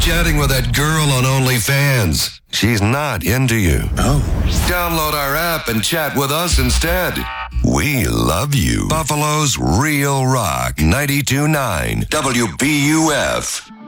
Chatting with that girl on OnlyFans. She's not into you. Oh. Download our app and chat with us instead. We love you. Buffalo's Real Rock 92.9 WBUF.